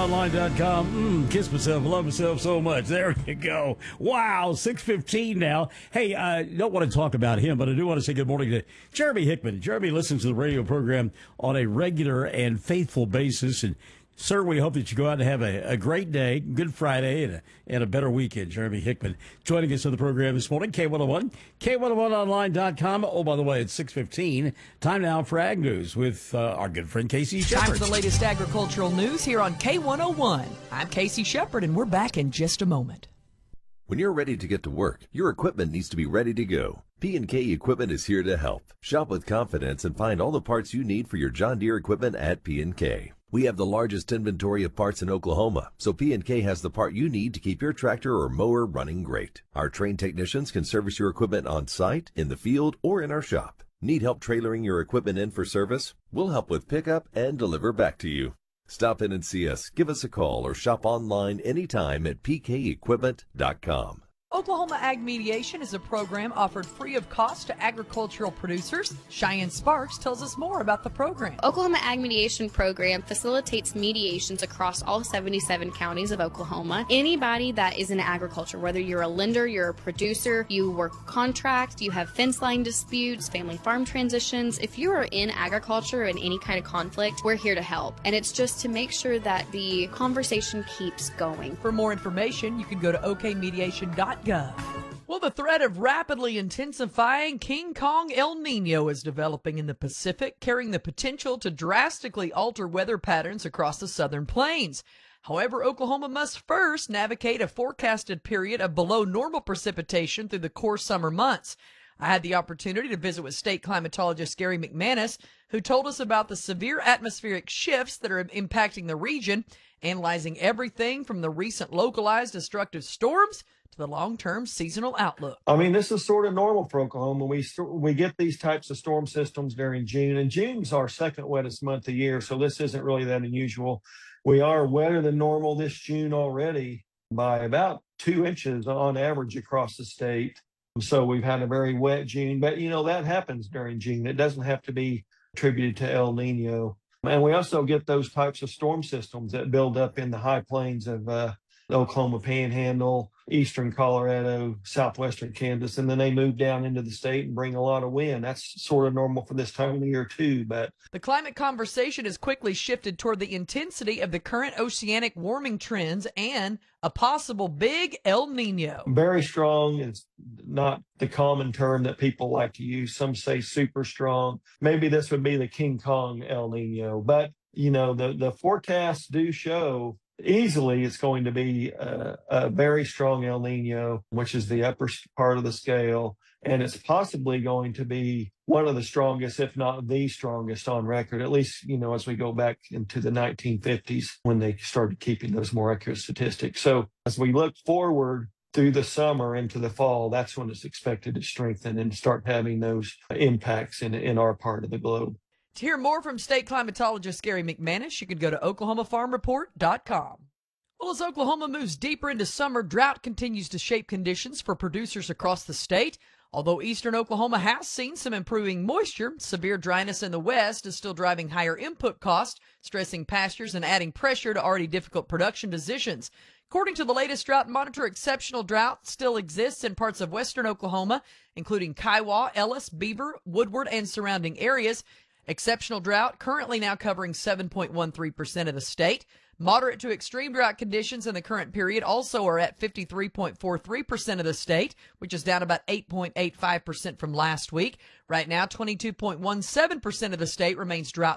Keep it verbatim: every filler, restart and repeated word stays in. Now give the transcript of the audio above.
online dot com. Mm, kiss myself, love myself so much. There you go. Wow, six fifteen now. Hey, I don't want to talk about him, but I do want to say good morning to Jeremy Hickman. Jeremy listens to the radio program on a regular and faithful basis. And, sir, we hope that you go out and have a, a great day, good Friday, and a, and a better weekend. Jeremy Hickman joining us on the program this morning, K one oh one, K one oh one online dot com. Oh, by the way, it's six fifteen. Time now for Ag News with uh, our good friend Casey Shepard. Time for the latest agricultural news here on K one oh one. I'm Casey Shepard, and we're back in just a moment. When you're ready to get to work, your equipment needs to be ready to go. P and K Equipment is here to help. Shop with confidence and find all the parts you need for your John Deere equipment at P and K. We have the largest inventory of parts in Oklahoma, so P and K has the part you need to keep your tractor or mower running great. Our trained technicians can service your equipment on site, in the field, or in our shop. Need help trailering your equipment in for service? We'll help with pickup and deliver back to you. Stop in and see us, give us a call, or shop online anytime at p k equipment dot com. Oklahoma Ag Mediation is a program offered free of cost to agricultural producers. Cheyenne Sparks tells us more about the program. Oklahoma Ag Mediation Program facilitates mediations across all seventy-seven counties of Oklahoma. Anybody that is in agriculture, whether you're a lender, you're a producer, you work contract, you have fence line disputes, family farm transitions, if you are in agriculture in any kind of conflict, we're here to help. And it's just to make sure that the conversation keeps going. For more information, you can go to o k mediation dot gov. Well, the threat of rapidly intensifying King Kong El Nino is developing in the Pacific, carrying the potential to drastically alter weather patterns across the southern plains. However, Oklahoma must first navigate a forecasted period of below normal precipitation through the core summer months. I had the opportunity to visit with state climatologist Gary McManus, who told us about the severe atmospheric shifts that are impacting the region, analyzing everything from the recent localized destructive storms to the long-term seasonal outlook. I mean, this is sort of normal for Oklahoma. We we get these types of storm systems during June, and June's our second wettest month of the year, so this isn't really that unusual. We are wetter than normal this June already by about two inches on average across the state. So we've had a very wet June, but, you know, that happens during June. It doesn't have to be attributed to El Nino. And we also get those types of storm systems that build up in the high plains of uh, the Oklahoma Panhandle, eastern Colorado, southwestern Kansas, and then they move down into the state and bring a lot of wind. That's sort of normal for this time of year too. But the climate conversation has quickly shifted toward the intensity of the current oceanic warming trends and a possible big El Nino. Very strong is not the common term that people like to use. Some say super strong. Maybe this would be the King Kong El Nino, but you know, the, the forecasts do show easily it's going to be a, a very strong El Nino, which is the upper part of the scale. And it's possibly going to be one of the strongest, if not the strongest on record, at least, you know, as we go back into the nineteen fifties when they started keeping those more accurate statistics. So as we look forward through the summer into the fall, that's when it's expected to strengthen and start having those impacts in, in our part of the globe. To hear more from state climatologist Gary McManus, you can go to oklahoma farm report dot com. Well, as Oklahoma moves deeper into summer, drought continues to shape conditions for producers across the state. Although eastern Oklahoma has seen some improving moisture, severe dryness in the west is still driving higher input costs, stressing pastures and adding pressure to already difficult production decisions. According to the latest drought monitor, exceptional drought still exists in parts of western Oklahoma, including Kiowa, Ellis, Beaver, Woodward, and surrounding areas. Exceptional drought currently now covering seven point one three percent of the state. Moderate to extreme drought conditions in the current period also are at fifty-three point four three percent of the state, which is down about eight point eight five percent from last week. Right now, twenty-two point one seven percent of the state remains drought